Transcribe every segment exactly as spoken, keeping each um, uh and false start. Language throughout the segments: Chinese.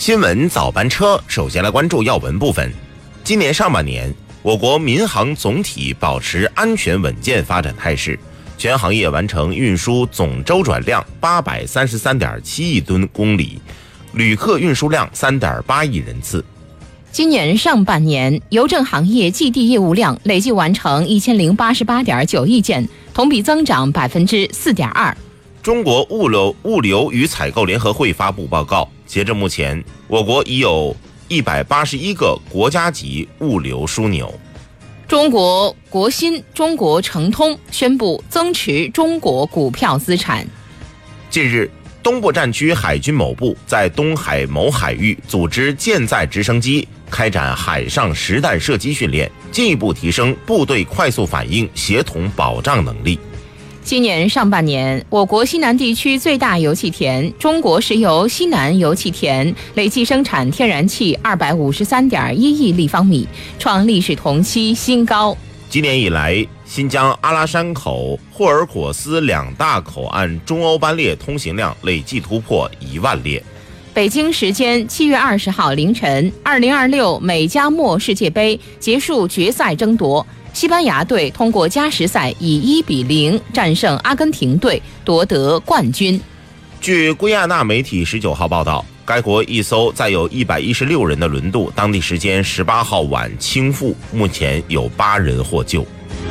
新闻早班车，首先来关注要闻部分。今年上半年，我国民航总体保持安全稳健发展态势，全行业完成运输总周转量八百三十三点七亿吨公里，旅客运输量三点八亿人次。 今年上半年，邮政行业寄递业务量累计完成一千零八十八点九亿件，同比增长百分之四点二。 中国物流物流与采购联合会发布报告，截至目前，我国已有一百八十一个国家级物流枢纽。 中国国新、中国诚通宣布增持中国股票资产。 近日，东部战区海军某部在东海某海域组织舰载直升机开展海上实弹射击训练，进一步提升部队快速反应、协同保障能力。 今年上半年，我国西南地区最大油气田中国石油西南油气田累计生产天然气二百五十三点一亿立方米，创历史同期新高。 今年以来，新疆阿拉山口、霍尔果斯两大口岸中欧班列通行量累计突破一万列。 北京时间七月二十号凌晨，二零二六美加墨世界杯结束决赛争夺。西班牙队通过加时赛以一比零战胜阿根廷队，夺得冠军。 据圭亚那媒体十九号报道，该国一艘载有一百一十六人的轮渡，当地时间十八号晚倾覆，目前有八人获救。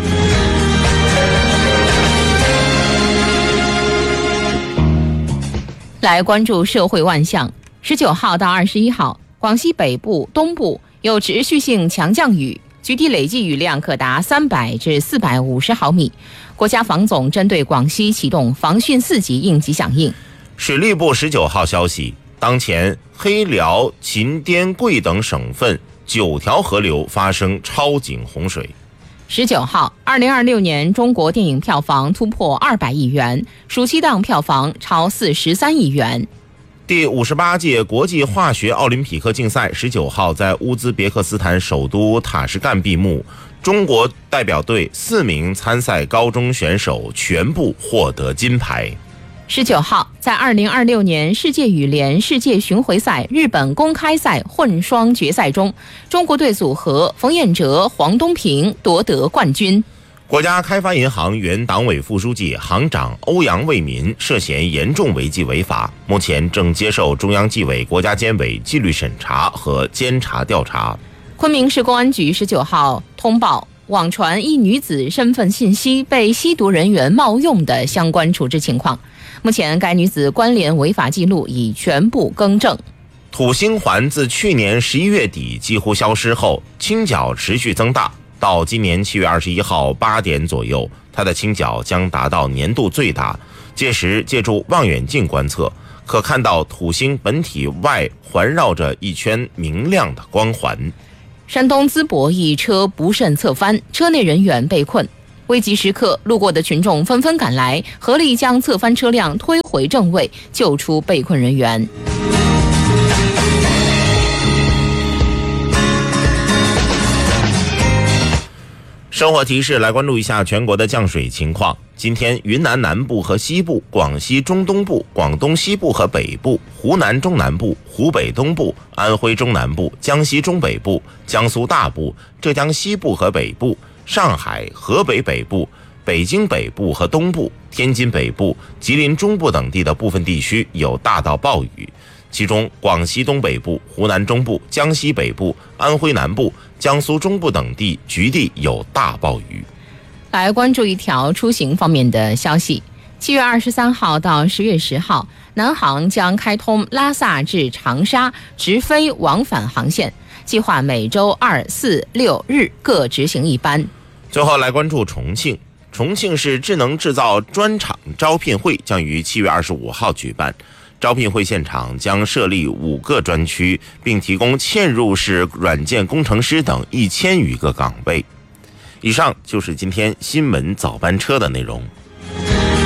来关注社会万象。十九号到二十一号，广西北部、东部有持续性强降雨。局地累计雨量可达三百至四百五十毫米。国家防总针对广西启动防汛四级应急响应。 水利部十九号消息，当前黑辽、秦滇贵等省份九条河流发生超警洪水。 十九号，二零二六年中国电影票房突破二百亿元，暑期档票房超四十三亿元。 第五十八届国际化学奥林匹克竞赛十九号在乌兹别克斯坦首都塔什干闭幕，中国代表队四名参赛高中选手全部获得金牌。 十九号，在二零二六年世界羽联世界巡回赛日本公开赛混双决赛中，中国队组合冯彦哲、黄东萍夺得冠军。 国家开发银行原党委副书记、行长欧阳卫民涉嫌严重违纪违法，目前正接受中央纪委国家监委纪律审查和监察调查。 昆明市公安局十九号通报网传一女子身份信息被吸毒人员冒用的相关处置情况，目前该女子关联违法记录已全部更正。 土星环自去年十一月底几乎消失后，倾角持续增大。到今年七月二十一号八点左右，它的倾角将达到年度最大。届时借助望远镜观测，可看到土星本体外环绕着一圈明亮的光环。 山东淄博一车不慎侧翻，车内人员被困。危急时刻，路过的群众纷纷赶来，合力将侧翻车辆推回正位，救出被困人员。 生活提示，来关注一下全国的降水情况。今天云南南部和西部、广西中东部、广东西部和北部、湖南中南部、湖北东部、安徽中南部、江西中北部、江苏大部、浙江西部和北部、上海、河北北部、北京北部和东部、天津北部、吉林中部等地的部分地区有大到暴雨，其中广西东北部、湖南中部、江西北部、安徽南部、江苏中部等地局地有大暴雨。 来关注一条出行方面的消息。七月二十三号到十月十号，南航将开通拉萨至长沙直飞往返航线，计划每周二、四、六日各执行一班。 最后来关注重庆。重庆市智能制造专场招聘会将于七月二十五号举办。招聘会现场将设立五个专区，并提供嵌入式软件工程师等一千余个岗位。以上就是今天新闻早班车的内容。